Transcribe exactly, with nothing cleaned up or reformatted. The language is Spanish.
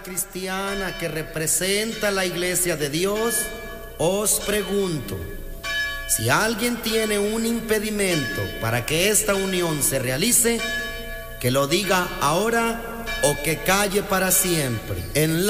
Cristiana que representa la Iglesia de Dios, os pregunto, si alguien tiene un impedimento para que esta unión se realice, que lo diga ahora o que calle para siempre. En